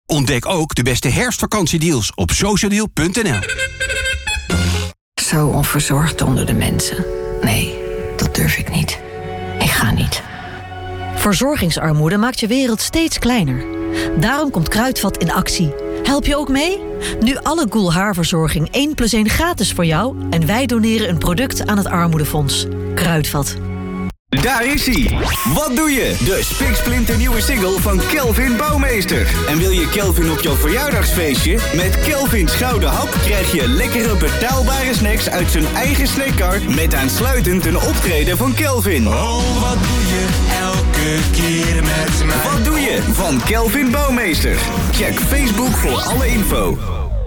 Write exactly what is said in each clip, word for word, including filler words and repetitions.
Ontdek ook de beste herfstvakantiedeals op socialdeal punt n l. Zo onverzorgd onder de mensen. Nee, dat durf ik niet. Ik ga niet. Verzorgingsarmoede maakt je wereld steeds kleiner. Daarom komt Kruidvat in actie. Help je ook mee? Nu alle Goel haarverzorging één plus één gratis voor jou... en wij doneren een product aan het Armoedefonds. Kruidvat. Daar is hij. Wat doe je? De spiksplinter nieuwe single van Kelvin Bouwmeester. En wil je Kelvin op jouw verjaardagsfeestje? Met Kelvin's Gouden Hap krijg je lekkere betaalbare snacks uit zijn eigen snackcar... met aansluitend een optreden van Kelvin. Oh, wat doe je elke keer met mij? Wat doe je? Van Kelvin Bouwmeester. Check Facebook voor alle info.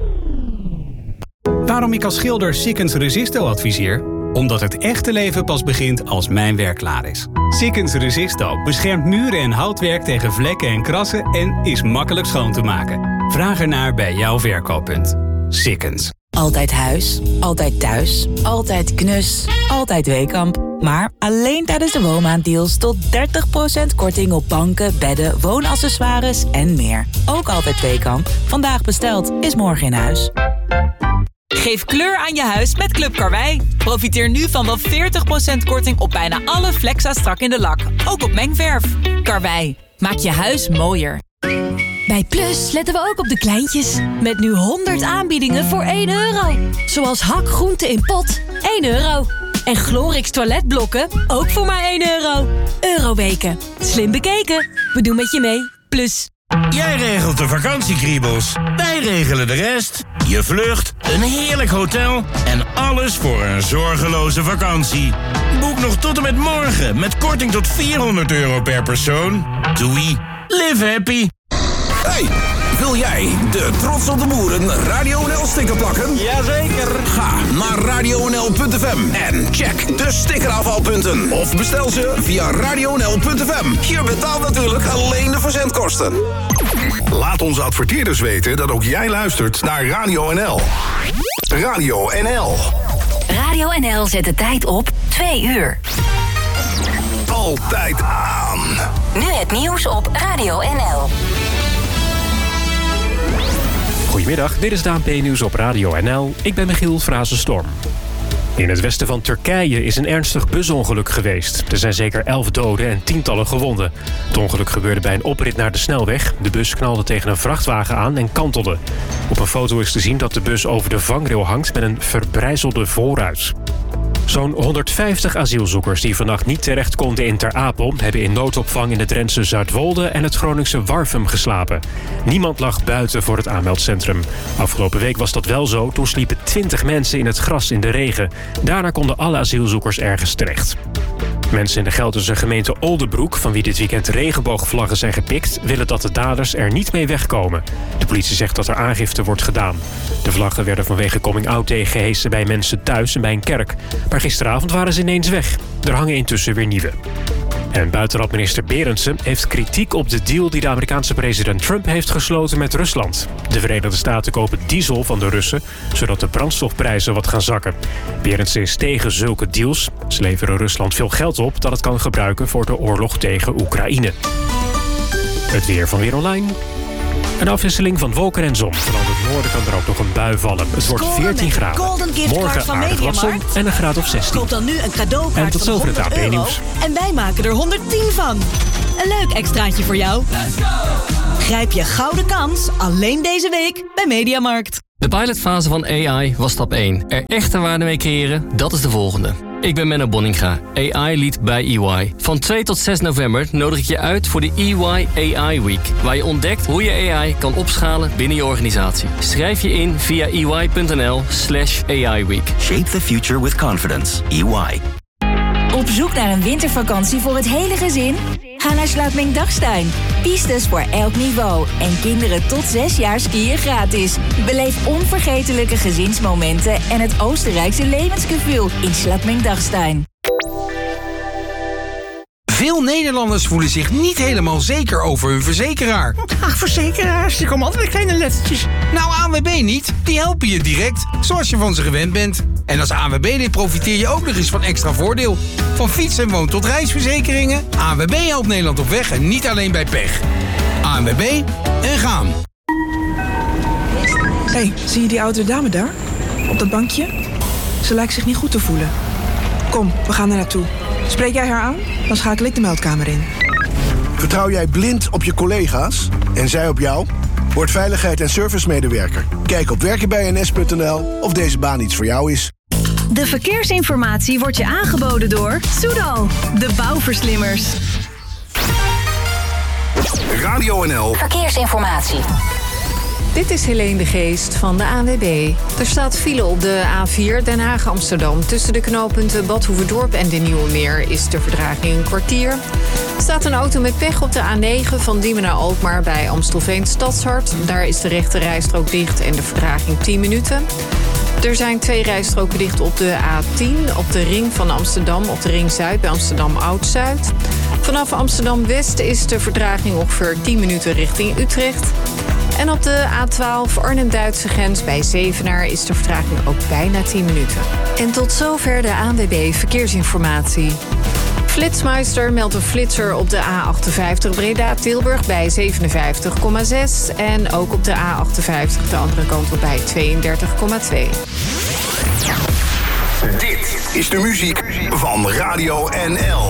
Waarom ik als schilder Sikkens Resisto adviseer? Omdat het echte leven pas begint als mijn werk klaar is. Sikkens Resisto beschermt muren en houtwerk tegen vlekken en krassen... en is makkelijk schoon te maken. Vraag ernaar bij jouw verkooppunt. Sikkens. Altijd huis, altijd thuis, altijd knus, altijd Weekamp. Maar alleen tijdens de woonmaanddeals tot dertig procent korting op banken, bedden, woonaccessoires en meer. Ook altijd Weekamp. Vandaag besteld is morgen in huis. Geef kleur aan je huis met Club Karwei. Profiteer nu van wel veertig procent korting op bijna alle Flexa strak in de lak. Ook op mengverf. Karwei, maak je huis mooier. Bij Plus letten we ook op de kleintjes. Met nu honderd aanbiedingen voor één euro. Zoals hak groente in pot, één euro. En Glorix toiletblokken, ook voor maar één euro. Euroweken. Slim bekeken. We doen met je mee. Plus. Jij regelt de vakantiekriebels. Wij regelen de rest. Je vlucht, een heerlijk hotel en alles voor een zorgeloze vakantie. Boek nog tot en met morgen met korting tot vierhonderd euro per persoon. Doei. Live happy. Hey, wil jij de Trots op de Boeren Radio N L sticker plakken? Jazeker. Ga naar radio n l punt f m en check de stickerafhaalpunten. Of bestel ze via radio n l punt f m. Je betaalt natuurlijk alleen de verzendkosten. Laat onze adverteerders weten dat ook jij luistert naar Radio N L. Radio N L. Radio N L zet de tijd op twee uur. Altijd aan. Nu het nieuws op Radio N L. Goedemiddag, dit is de A N P-nieuws op Radio N L. Ik ben Michiel Frazenstorm. In het westen van Turkije is een ernstig busongeluk geweest. Er zijn zeker elf doden en tientallen gewonden. Het ongeluk gebeurde bij een oprit naar de snelweg. De bus knalde tegen een vrachtwagen aan en kantelde. Op een foto is te zien dat de bus over de vangrail hangt met een verbrijzelde voorruit. Zo'n honderdvijftig asielzoekers die vannacht niet terecht konden in Ter Apel... hebben in noodopvang in het Drentse Zuidwolde en het Groningse Warfum geslapen. Niemand lag buiten voor het aanmeldcentrum. Afgelopen week was dat wel zo. Toen sliepen twintig mensen in het gras in de regen. Daarna konden alle asielzoekers ergens terecht. Mensen in de Gelderse gemeente Oldebroek, van wie dit weekend regenboogvlaggen zijn gepikt, willen dat de daders er niet mee wegkomen. De politie zegt dat er aangifte wordt gedaan. De vlaggen werden vanwege coming out day gehesen bij mensen thuis en bij een kerk. Maar gisteravond waren ze ineens weg. Er hangen intussen weer nieuwe. En buitenlandminister Berendsen heeft kritiek op de deal die de Amerikaanse president Trump heeft gesloten met Rusland. De Verenigde Staten kopen diesel van de Russen, zodat de brandstofprijzen wat gaan zakken. Berendsen is tegen zulke deals. Ze leveren Rusland veel geld op dat het kan gebruiken voor de oorlog tegen Oekraïne. Het weer van Weer Online. Een afwisseling van wolken en zon. Vooral in het noorden kan er ook nog een bui vallen. Het wordt veertien graden. Morgen aardig wat zon en een graad of zestien. Koop dan nu een cadeaukaart en tot zover het A P nieuws. En wij maken er honderdtien van. Een leuk extraatje voor jou. Grijp je gouden kans alleen deze week bij Mediamarkt. De pilotfase van A I was stap één. Er echte waarde mee creëren, dat is de volgende. Ik ben Menno Bonninga, A I-lead bij E Y. Van twee tot zes november nodig ik je uit voor de E Y A I Week, waar je ontdekt hoe je A I kan opschalen binnen je organisatie. Schrijf je in via e y punt n l slash A I Week. Shape the future with confidence. E Y. Op zoek naar een wintervakantie voor het hele gezin? Ga naar Slaapmeng Dagstein. Pistes voor elk niveau. En kinderen tot zes jaar skiën gratis. Beleef onvergetelijke gezinsmomenten en het Oostenrijkse levensgevoel in Slaapmeng Dagstein. Veel Nederlanders voelen zich niet helemaal zeker over hun verzekeraar. Ach, verzekeraars, die komen altijd met kleine lettertjes. Nou, A N W B niet. Die helpen je direct, zoals je van ze gewend bent. En als A N W B-lid profiteer je ook nog eens van extra voordeel. Van fiets- en woon- tot reisverzekeringen. A N W B helpt Nederland op weg en niet alleen bij pech. A N W B en gaan. Hé, hey, zie je die oudere dame daar? Op dat bankje? Ze lijkt zich niet goed te voelen. Kom, we gaan er naartoe. Spreek jij haar aan? Dan schakel ik de meldkamer in. Vertrouw jij blind op je collega's en zij op jou? Word veiligheid- en servicemedewerker. Kijk op werken bij n s punt n l of deze baan iets voor jou is. De verkeersinformatie wordt je aangeboden door Soudal, de bouwverslimmers. Radio N L Verkeersinformatie. Dit is Helene de Geest van de A N W B. Er staat file op de A vier Den Haag-Amsterdam. Tussen de knooppunten Bad Hoevedorp en de Nieuwe Meer is de vertraging een kwartier. Er staat een auto met pech op de A negen van Diemen naar Alkmaar bij Amstelveen Stadshart. Daar is de rechte rijstrook dicht en de vertraging tien minuten. Er zijn twee rijstroken dicht op de A tien, op de ring van Amsterdam, op de ring Zuid bij Amsterdam Oud-Zuid. Vanaf Amsterdam-West is de vertraging ongeveer tien minuten richting Utrecht. En op de A twaalf Arnhem-Duitse grens bij Zevenaar is de vertraging ook bijna tien minuten. En tot zover de A N W B Verkeersinformatie. Flitsmeister meldt een flitser op de A achtenvijftig Breda-Tilburg bij zevenenvijftig komma zes. En ook op de A achtenvijftig de andere kant op bij tweeëndertig komma twee. Dit is de muziek van Radio N L.